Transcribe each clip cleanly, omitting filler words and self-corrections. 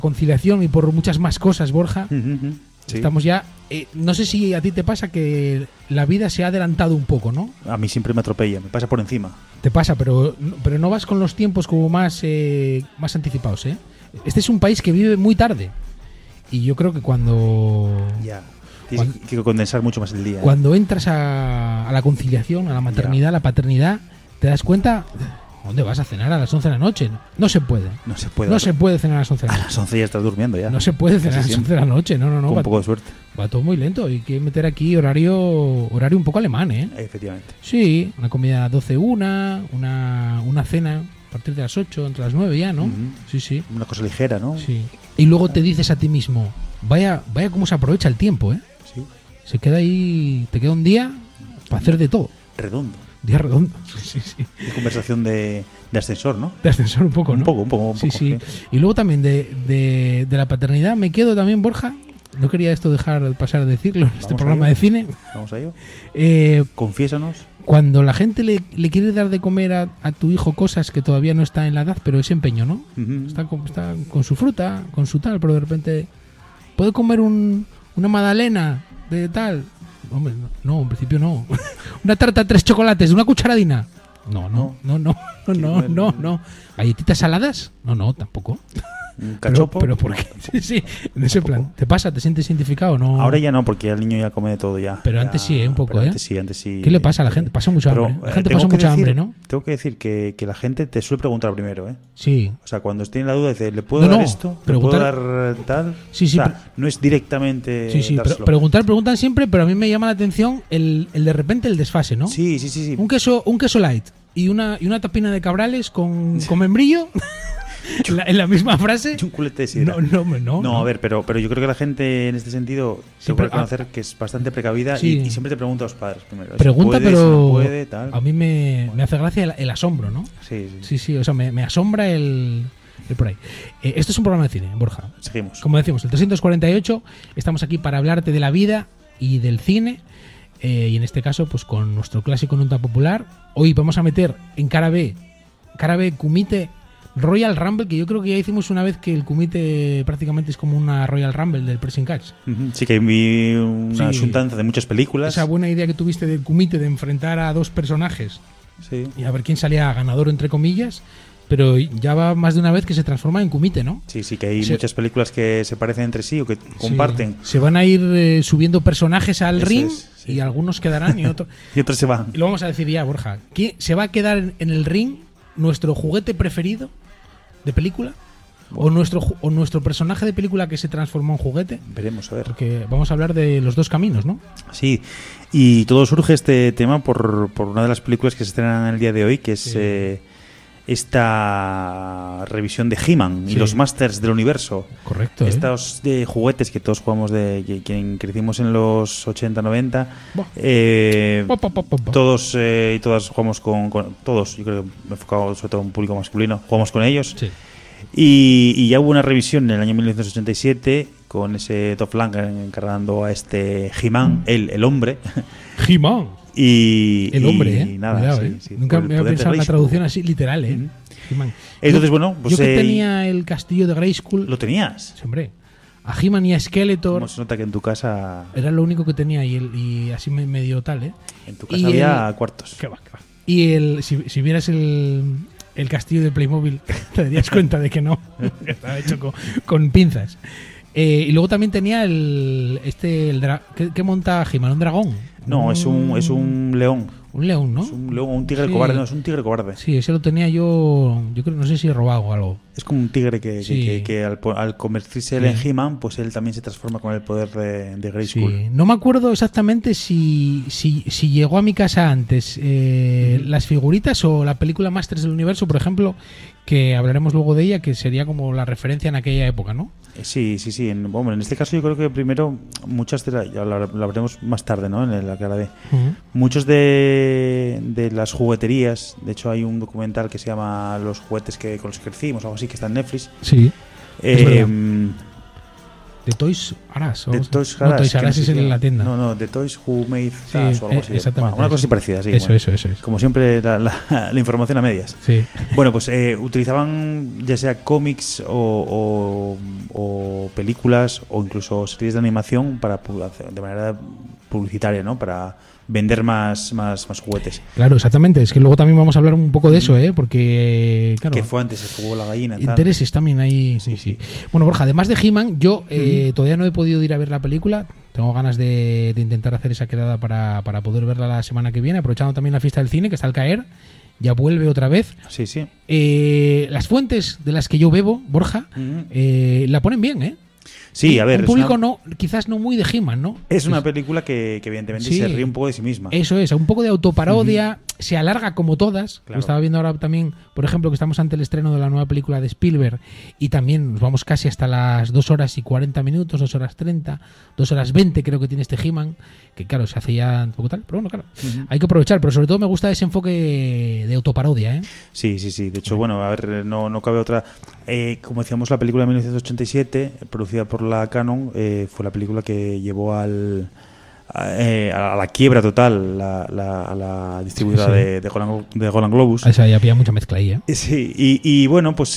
conciliación y por muchas más cosas, Borja, Sí. estamos ya... no sé si a ti te pasa que la vida se ha adelantado un poco, ¿no? A mí siempre me atropella, me pasa por encima. Te pasa, pero no vas con los tiempos como más anticipados, ¿eh? Este es un país que vive muy tarde. Y yo creo que cuando Tienes que condensar mucho más el día. cuando entras a la conciliación, a la maternidad, a la paternidad, te das cuenta... ¿Dónde vas a cenar a las 11 de la noche? No se puede. No se puede. No se puede cenar a las 11 de la A noche. las 11 ya estás durmiendo ya. No se puede cenar a las Casi 11 de la noche. No. Con un Va, poco de suerte. va todo muy lento. Hay que meter aquí horario un poco alemán, ¿eh? Efectivamente. Sí, una comida 12-1, una cena a partir de las 8, entre las 9 ya, ¿no? Sí. Una cosa ligera, ¿no? Sí. Y luego te dices a ti mismo, vaya cómo se aprovecha el tiempo, ¿eh? Sí. Se queda ahí, te queda un día para hacer de todo. Redondo. Día redondo. Sí. De conversación de ascensor, ¿no? De ascensor un poco, ¿no? Un poco. Sí. Y luego también de la paternidad me quedo también, Borja. No quería esto dejar pasar a decirlo en este programa de cine. Vamos a ello. Confiésanos. Cuando la gente le quiere dar de comer a tu hijo cosas que todavía no está en la edad, pero es empeño, ¿no? Está con su fruta, con su tal, pero de repente... ¿Puede comer una magdalena de tal? Hombre, no, en principio no. Una tarta, 3 chocolates, una cucharadina. No. ¿Galletitas saladas? No, tampoco. Un cachopo. Pero ¿por qué? Sí, en ese plan. ¿Te pasa? ¿Te sientes identificado? No. Ahora ya no, porque el niño ya come de todo ya. Pero ya, antes sí, un poco, pero ¿eh? Antes sí. ¿Qué le pasa a la gente? Pasa mucha hambre. La gente pasa mucha hambre, ¿no? Tengo que decir que la gente te suele preguntar primero, ¿eh? Sí. O sea, cuando esté en la duda, dice, ¿le puedo dar esto? ¿Le puedo dar tal? Sí. O sea, no es directamente. Sí. Preguntan siempre, pero a mí me llama la atención el de repente el desfase, ¿no? Sí. Un queso light y una tapina de cabrales con membrillo. En la misma frase. Un culete de sidra. No, a ver, pero yo creo que la gente en este sentido se puede reconocer que es bastante precavida y siempre te pregunta a los padres primero. Pregunta, si puede, pero si no puede, tal. A mí me hace gracia el asombro, ¿no? Sí. O sea, me asombra el por ahí. Esto es un programa de cine, Borja. Seguimos. Como decimos, el 348, estamos aquí para hablarte de la vida y del cine. Y en este caso, pues con nuestro clásico nunca popular. Hoy vamos a meter en cara B, Kumite Royal Rumble, que yo creo que ya hicimos una vez que el Kumite prácticamente es como una Royal Rumble del Pressing Catch. Sí, que vi una asuntanza de muchas películas. Esa buena idea que tuviste del Kumite de enfrentar a dos personajes y a ver quién salía ganador, entre comillas. Pero ya va más de una vez que se transforma en Kumite, ¿no? Sí, que hay muchas películas que se parecen entre sí o que comparten. Se van a ir subiendo personajes al ring y algunos quedarán y otros y otros se van. Y lo vamos a decir ya, Borja. ¿Quién se va a quedar en el ring? ¿Nuestro juguete preferido de película? ¿O nuestro personaje de película que se transformó en juguete? Veremos, a ver. Porque vamos a hablar de los dos caminos, ¿no? Sí, y todo surge este tema por una de las películas que se estrenan el día de hoy, que es esta revisión de He-Man y los Masters del Universo. Correcto. Estos juguetes que todos jugamos, quien crecimos en los 80, 90. Todos y todas jugamos con todos. Yo creo que me he enfocado sobre todo en un público masculino. Jugamos con ellos. Sí. Y ya hubo una revisión en el año 1987 con ese Dolph Lundgren encarnando a este He-Man, el hombre. He-Man. El hombre, y nada, cuidado, nunca me había pensado en una traducción así literal, Entonces, bueno, pues yo que tenía el castillo de Grayskull. ¿Lo tenías? Sí, hombre. A He-Man y a Skeletor. ¿Cómo se nota que en tu casa era lo único que tenía y así me dio tal, ¿eh? En tu casa había cuartos. ¿Qué va? Y si vieras el castillo de Playmobil, te darías cuenta de que no, que estaba hecho con pinzas. Y luego también tenía ¿qué monta He-Man? ¿Un dragón? No, es un león. Un león, ¿no? Es un león, un tigre cobarde. No, es un tigre cobarde. Sí, ese lo tenía yo creo, no sé si he robado o algo. Es como un tigre que al convertirse en He-Man, pues él también se transforma con el poder de Grayskull. Sí. No me acuerdo exactamente si llegó a mi casa antes las figuritas o la película Masters del Universo, por ejemplo, que hablaremos luego de ella, que sería como la referencia en aquella época, ¿no? Sí. En este caso yo creo que primero muchas ya lo hablaremos más tarde, ¿no? En la cara B. Muchos de las jugueterías, de hecho hay un documental que se llama Los juguetes con los que crecimos, algo así, que está en Netflix. Sí. The Toys R Us. The Toys R Us. No, Toys R Us es en la tienda. No, The Toys Who Made Us o algo así. Exactamente. Una cosa así parecida, sí. Eso. Como siempre, la información a medias. Sí. Bueno, pues utilizaban ya sea cómics o películas o incluso series de animación de manera publicitaria, ¿no? Para vender más juguetes. Claro, exactamente. Es que luego también vamos a hablar un poco de eso, porque claro, que fue antes el juego de la gallina. Intereses también ahí, sí. Bueno, Borja, además de He-Man, yo todavía no he podido ir a ver la película. Tengo ganas de intentar hacer esa quedada para poder verla la semana que viene, aprovechando también la fiesta del cine, que está al caer. Ya vuelve otra vez. Sí. Las fuentes de las que yo bebo, Borja, la ponen bien, ¿eh? Sí, a ver. Un público quizás no muy de He-Man, ¿no? Es una película que evidentemente se ríe un poco de sí misma. Eso es, un poco de autoparodia, se alarga como todas. Claro. Lo estaba viendo ahora también, por ejemplo, que estamos ante el estreno de la nueva película de Spielberg y también nos vamos casi hasta las 2 horas y 40 minutos, 2 horas 30, 2 horas 20 creo que tiene este He-Man, que claro, se hace ya un poco tal, pero bueno, claro, hay que aprovechar, pero sobre todo me gusta ese enfoque de autoparodia, ¿eh? Sí. De hecho, bueno, a ver, no cabe otra. Como decíamos, la película de 1987, producida por la Canon, fue la película que llevó a la quiebra total a la distribuidora de Golan Globus. O sea, ya había mucha mezcla ahí, ¿eh? Sí, y bueno, pues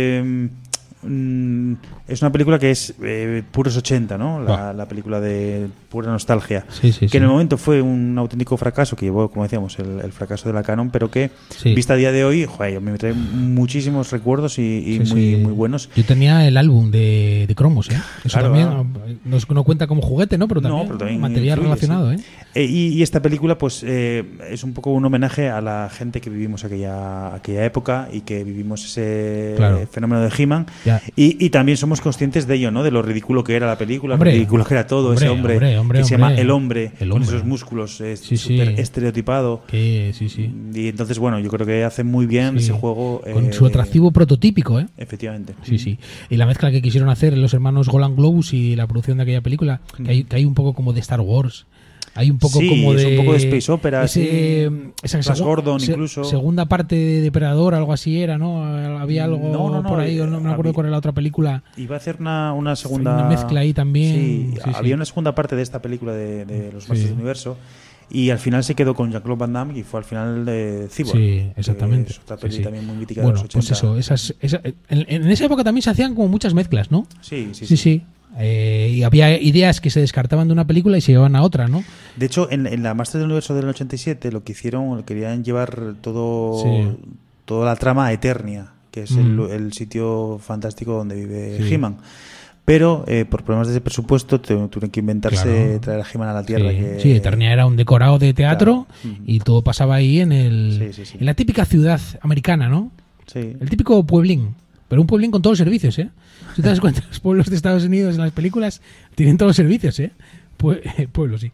es una película que es puros 80, ¿no? La película de pura nostalgia. Que en el momento fue un auténtico fracaso, que llevó, como decíamos, el fracaso de la Canon, pero que, vista a día de hoy, me trae muchísimos recuerdos y muy buenos. Yo tenía el álbum de cromos, ¿eh? Eso claro, también no cuenta como juguete, ¿no? Pero también material relacionado, ¿eh? Y esta película, pues, es un poco un homenaje a la gente que vivimos aquella época y que vivimos ese fenómeno de He-Man. Y también somos conscientes de ello, ¿no? De lo ridículo que era la película, lo ridículo que era todo, ese hombre que se llama el hombre, con esos músculos súper estereotipado. Y entonces, bueno, yo creo que hace muy bien ese juego. Con su atractivo prototípico, ¿eh? Efectivamente. Sí. Y la mezcla que quisieron hacer los hermanos Golan Globus y la producción de aquella película, que hay un poco como de Star Wars. Hay un poco como de... un poco de Space Opera, esa Gordon incluso. Segunda parte de Depredador, algo así era, ¿no? Había algo por ahí, no me acuerdo cuál era la otra película. Iba a hacer una segunda... Una mezcla ahí también. Había una segunda parte de esta película de los Masters del Universo. Y al final se quedó con Jean-Claude Van Damme y fue al final de Cyborg. Sí, exactamente. Es otra peli también muy mítica bueno, de los 80. Pues eso, en esa época también se hacían como muchas mezclas, ¿no? Sí. Y había ideas que se descartaban de una película y se llevaban a otra, ¿no? De hecho, en la Masters del Universo del 87 lo que hicieron, querían llevar toda la trama a Eternia, que es el sitio fantástico donde vive He-Man. Pero por problemas de presupuesto tuvieron que inventarse traer a He-Man a la Tierra. Sí, Eternia era un decorado de teatro y todo pasaba ahí en la típica ciudad americana, ¿no? Sí. El típico pueblín. Pero un pueblín con todos los servicios, ¿eh? Si te das cuenta, los pueblos de Estados Unidos en las películas tienen todos los servicios, ¿eh? Pueblos, sí.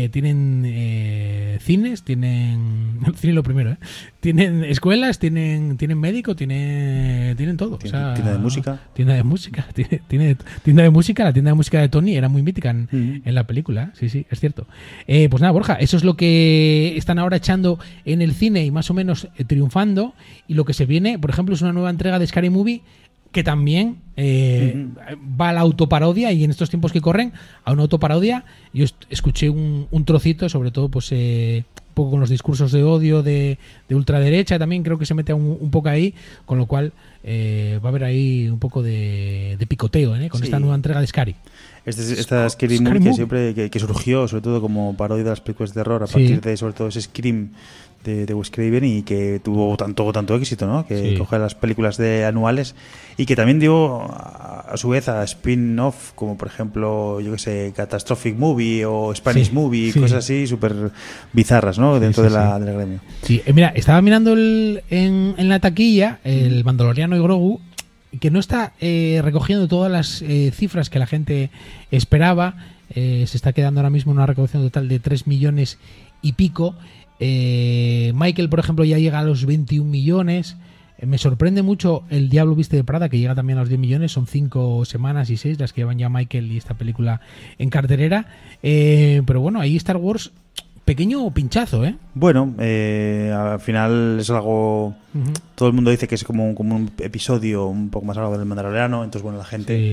Tienen cines, tienen... Cine lo primero, ¿eh? Tienen escuelas, tienen médico, tienen todo. Tienda de música. Tienda de música. Tiene tienda de música. La tienda de música de Tony era muy mítica en la película. Sí, es cierto. Pues nada, Borja, eso es lo que están ahora echando en el cine y más o menos triunfando. Y lo que se viene, por ejemplo, es una nueva entrega de Scary Movie que también va a la autoparodia, y en estos tiempos que corren a una autoparodia. Yo escuché un trocito, sobre todo pues un poco con los discursos de odio de ultraderecha, también creo que se mete un poco ahí, con lo cual va a haber ahí un poco de picoteo con esta nueva entrega de Scary. Esta Scary Movie que surgió sobre todo como parodia de las películas de terror a partir de sobre todo ese Scream de Wes Craven, y que tuvo tanto éxito, ¿no? Que coge las películas anuales y que también dio a su vez a spin-off, como por ejemplo, yo que sé, Catastrophic Movie o Spanish Movie, cosas así súper bizarras, ¿no? Dentro del gremio. Sí, mira, estaba mirando en la taquilla el Mandaloriano y Grogu, que no está recogiendo todas las cifras que la gente esperaba. Se está quedando ahora mismo una recaudación total de 3 millones y pico. Michael, por ejemplo, ya llega a los 21 millones. Me sorprende mucho El Diablo Viste de Prada, que llega también a los 10 millones. Son 5 semanas y 6 las que llevan ya Michael y esta película en cartelera. Pero bueno, ahí Star Wars, pequeño pinchazo, ¿eh? Bueno, al final es algo... Todo el mundo dice que es como un episodio un poco más largo del Mandaloriano. Entonces, bueno, la gente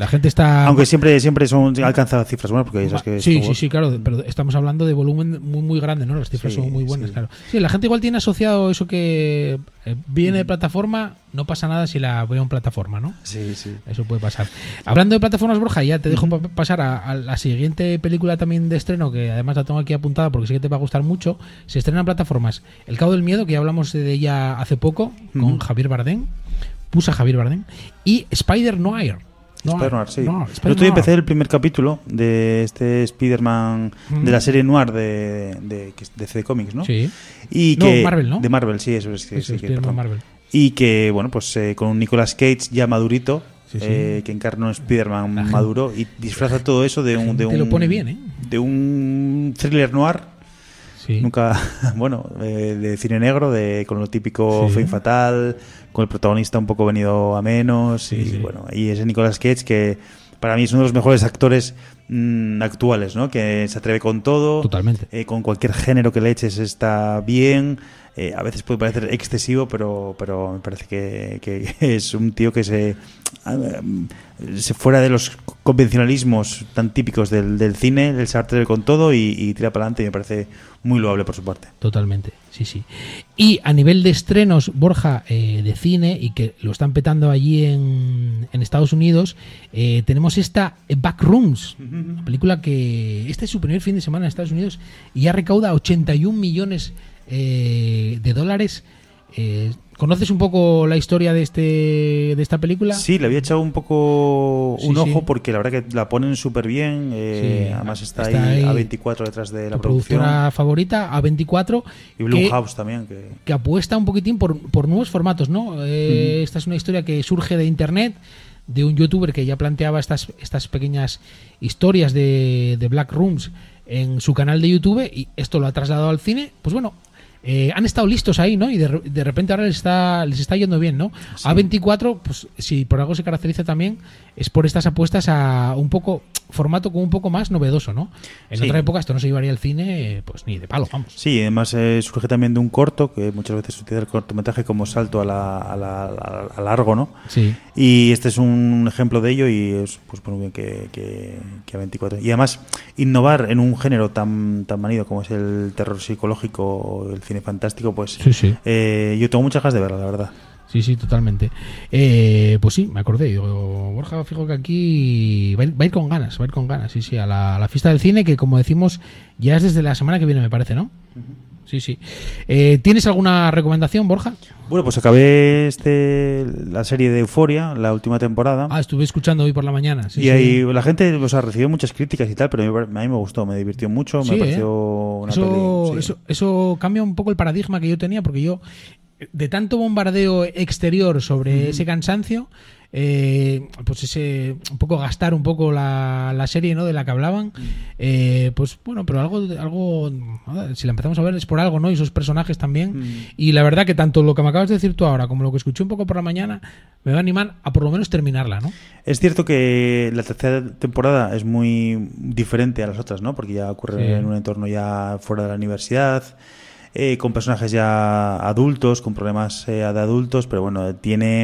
La gente está... Aunque siempre alcanza cifras buenas, porque sabes que sí, claro, pero estamos hablando de volumen muy, muy grande, ¿no? Las cifras son muy buenas, claro. Sí, la gente igual tiene asociado eso que viene de plataforma, no pasa nada si la veo en plataforma, ¿no? Sí. Eso puede pasar. Hablando de plataformas, Borja, ya te dejo pasar a la siguiente película también de estreno, que además la tengo aquí apuntada porque sé que te va a gustar mucho. Se estrena en plataformas El Cabo del Miedo, que ya hablamos de ella hace poco, con Javier Bardem, pusa Javier Bardem, y Spider-Noir. Spider-Noir, sí. Yo todavía empecé el primer capítulo de este Spider-Man de la serie Noir de CD Comics, ¿no? Sí. Y que, Marvel, ¿no? De Marvel, sí, eso es. Marvel. Y que, bueno, pues con un Nicolas Cage ya madurito, que encarna un Spider-Man maduro y disfraza todo eso de un... Te lo pone bien, ¿eh? De un thriller noir. Sí. Nunca, bueno, de cine negro, con lo típico Femme Fatal, con el protagonista un poco venido a menos, bueno, y ese Nicolas Cage que para mí es uno de los mejores actores actuales, ¿no? Que se atreve con todo. Totalmente. Con cualquier género que le eches está bien. A veces puede parecer excesivo, pero me parece que es un tío que se fuera de los convencionalismos tan típicos del cine, él se atreve con todo y tira para adelante, y me parece muy loable por su parte. Totalmente, sí. Y a nivel de estrenos, Borja, de cine, y que lo están petando allí en Estados Unidos, tenemos esta Backrooms, una película que este es su primer fin de semana en Estados Unidos y ya recauda 81 millones de dólares. ¿Conoces un poco la historia de esta película? Sí, le había echado un poco un ojo porque la verdad que la ponen súper bien. Además está ahí A24 detrás de la productora favorita, A24. Y Blumhouse también. Que apuesta un poquitín por nuevos formatos, ¿no? Esta es una historia que surge de internet, de un youtuber que ya planteaba estas pequeñas historias de Black Rooms en su canal de YouTube, y esto lo ha trasladado al cine. Pues bueno, han estado listos ahí, ¿no? Y de repente ahora les está yendo bien, ¿no? Sí. A24, pues si por algo se caracteriza también, es por estas apuestas a un poco formato como un poco más novedoso, ¿no? En otra época esto no se llevaría al cine, pues ni de palo, vamos. Sí, además surge también de un corto, que muchas veces se utiliza el cortometraje como salto a largo, ¿no? Sí. Y este es un ejemplo de ello, y es pues muy bien que A24. Y además, innovar en un género tan manido como es el terror psicológico, el cine fantástico, pues yo tengo muchas ganas de verla, la verdad. Sí, totalmente. Pues sí, me acordé. Digo, Borja, fijo que aquí va a ir con ganas, sí, a la fiesta del cine, que como decimos, ya es desde la semana que viene, me parece, ¿no? Sí. ¿Tienes alguna recomendación, Borja? Bueno, pues acabé la serie de Euphoria, la última temporada. Estuve escuchando hoy por la mañana. Y ahí la gente recibió muchas críticas y tal, pero a mí me gustó, me divirtió mucho, me pareció una peli. Eso cambia un poco el paradigma que yo tenía, porque yo, de tanto bombardeo exterior sobre ese cansancio, pues ese un poco gastar un poco la serie, ¿no?, de la que hablaban, pues bueno, pero algo si la empezamos a ver es por algo, ¿no? Y esos personajes también, y la verdad que tanto lo que me acabas de decir tú ahora como lo que escuché un poco por la mañana me va a animar a por lo menos terminarla, ¿no? Es cierto que la tercera temporada es muy diferente a las otras, ¿no? Porque ya ocurre en un entorno ya fuera de la universidad, con personajes ya adultos, con problemas de adultos, pero bueno,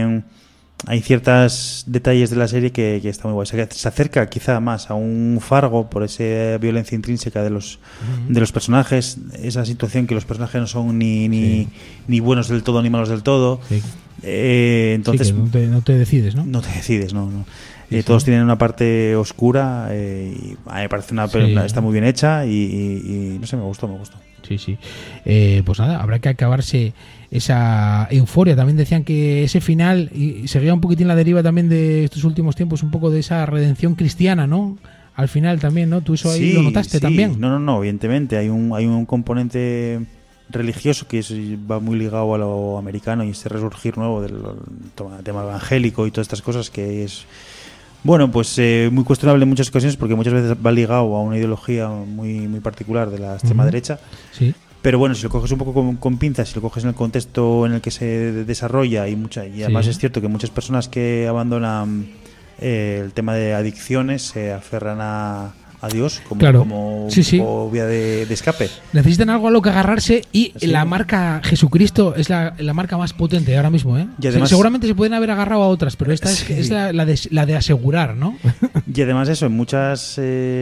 hay ciertos detalles de la serie que está muy guay. Se acerca quizá más a un Fargo por esa violencia intrínseca de los personajes, esa situación que los personajes no son ni buenos del todo ni malos del todo. Sí. Entonces no te decides, ¿no? No te decides, no. Todos tienen una parte oscura, y a mí me parece está muy bien hecha y no sé, me gustó. Sí. Pues nada, habrá que acabarse esa euforia. También decían que ese final, y seguía un poquitín la deriva también de estos últimos tiempos, un poco de esa redención cristiana, ¿no? Al final también, ¿no? Tú eso ahí lo notaste también. No, evidentemente. Hay un componente religioso que va muy ligado a lo americano, y este resurgir nuevo del tema evangélico y todas estas cosas, que es... Bueno, pues muy cuestionable en muchas ocasiones, porque muchas veces va ligado a una ideología muy, muy particular de la extrema derecha. Sí. Pero bueno, si lo coges un poco con pinzas, si lo coges en el contexto en el que se desarrolla, y además es cierto que muchas personas que abandonan el tema de adicciones se aferran a a Dios claro. como vía de escape. Necesitan algo a lo que agarrarse y la marca Jesucristo es la marca más potente ahora mismo, ¿eh? Y además, seguramente se pueden haber agarrado a otras, pero esta es la de asegurar, ¿no? Y además eso, en muchas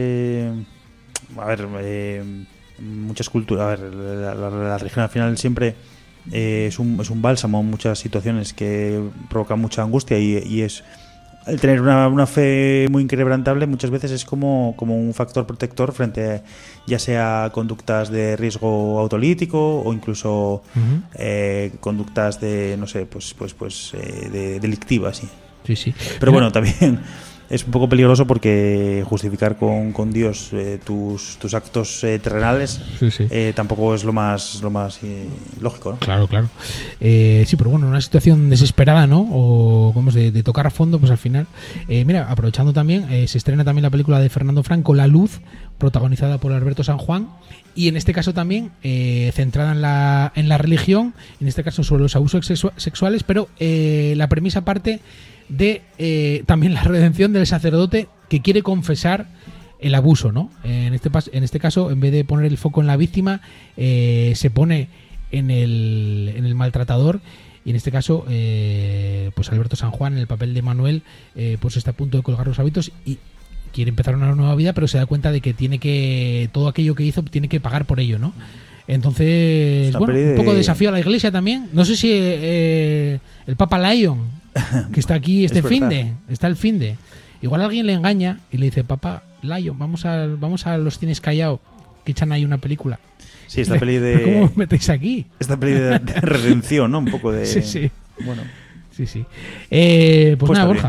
muchas culturas, la religión al final siempre es un bálsamo en muchas situaciones que provoca mucha angustia y es el tener una fe muy inquebrantable muchas veces es como un factor protector frente a, ya sea conductas de riesgo autolítico o incluso conductas de no sé de delictivas sí. Pero bueno, también es un poco peligroso porque justificar con Dios tus actos terrenales tampoco es lo más lógico, ¿no? Claro. Sí, pero bueno, una situación desesperada, ¿no? O vamos de tocar a fondo, pues al final. Mira, aprovechando también, se estrena también la película de Fernando Franco, La Luz, protagonizada por Alberto San Juan. Y en este caso también centrada en la religión, en este caso sobre los abusos sexuales, pero la premisa parte de también la redención del sacerdote que quiere confesar el abuso, ¿no? En este caso, en vez de poner el foco en la víctima, se pone en el maltratador. Y en este caso, pues Alberto San Juan, en el papel de Manuel, pues está a punto de colgar los hábitos y quiere empezar una nueva vida, pero se da cuenta de que todo aquello que hizo tiene que pagar por ello, ¿no? Entonces, un poco de desafío a la Iglesia también. No sé si el Papa Lion, que está aquí está el finde. Igual alguien le engaña y le dice, Papa Lion, vamos a los cines Callao, que echan ahí una película. Sí, esta peli de... ¿Cómo me metéis aquí? Esta peli de redención, ¿no? Un poco de... Sí. Bueno. Sí. Pues nada, Borja.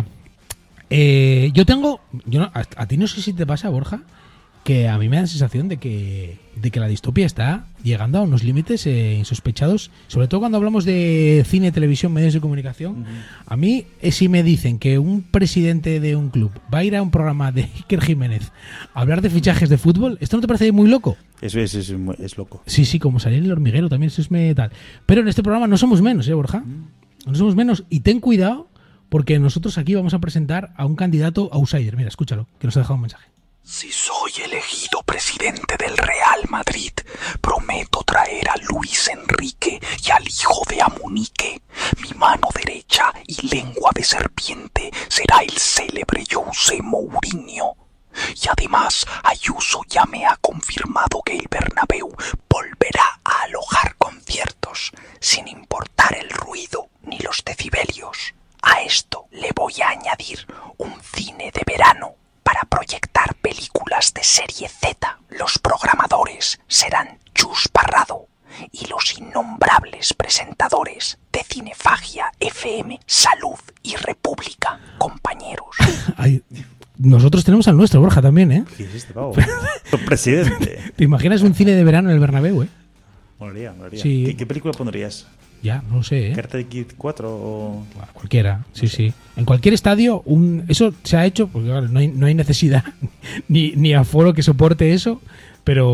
A ti no sé si te pasa, Borja, que a mí me da la sensación de que la distopia está llegando a unos límites insospechados, sobre todo cuando hablamos de cine, televisión, medios de comunicación. A mí, si me dicen que un presidente de un club va a ir a un programa de Iker Jiménez a hablar de fichajes de fútbol, ¿esto no te parece muy loco? Eso es loco. Sí, como salir en El Hormiguero también, eso es tal. Pero en este programa no somos menos, Borja. No somos menos, y ten cuidado porque nosotros aquí vamos a presentar a un candidato outsider. Mira, escúchalo, que nos ha dejado un mensaje. Si soy elegido presidente del Real Madrid, prometo traer a Luis Enrique y al hijo de Amunique. Mi mano derecha y lengua de serpiente será el célebre José Mourinho. Y además, Ayuso ya me ha confirmado que el Bernabéu volverá a alojar conciertos, sin importar el ruido ni los decibelios. A esto le voy a añadir un cine de verano para proyectar películas de serie Z. Los programadores serán Chus Parrado y los innombrables presentadores de Cinefagia, FM, Salud y República, compañeros. Ay, nosotros tenemos al nuestro, Borja, también, ¿eh? ¿Qué es este pavo? Presidente. ¿Te imaginas un cine de verano en el Bernabéu, eh? Molaría. Sí. ¿Qué película pondrías? Ya, no sé, ¿eh? ¿Karate Kid 4 o...? Cualquiera, sí. En cualquier estadio, eso se ha hecho, porque claro, no hay necesidad ni aforo que soporte eso, pero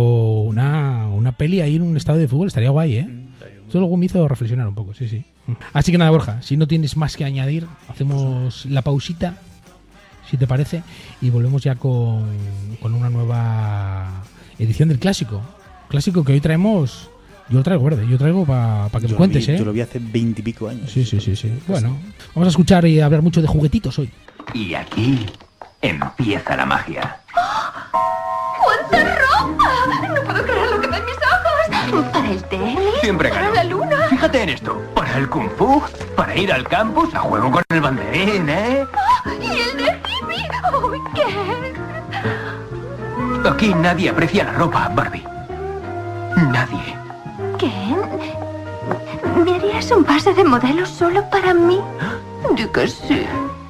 una peli ahí en un estadio de fútbol estaría guay, ¿eh? Eso luego me hizo reflexionar un poco, sí. Así que nada, Borja, si no tienes más que añadir, hacemos la pausita, si te parece, y volvemos ya con una nueva edición del clásico. Clásico que hoy traemos... Yo lo traigo verde, para que me cuentes, ¿eh? Yo lo vi hace 20 y pico años. Sí. Bueno, vamos a escuchar y hablar mucho de juguetitos hoy. Y aquí empieza la magia. ¡Cuánta ropa! No puedo creer lo que ven mis ojos. Para el tenis, Siempre para gano. la luna. Fíjate en esto. Para el kung fu, para ir al campus, a juego con el banderín, ¿eh? ¡Y el de Jimmy! ¡Oh, qué! Aquí nadie aprecia la ropa, Barbie. Nadie. ¿Ken? ¿Me harías un pase de modelo solo para mí? Di que sí.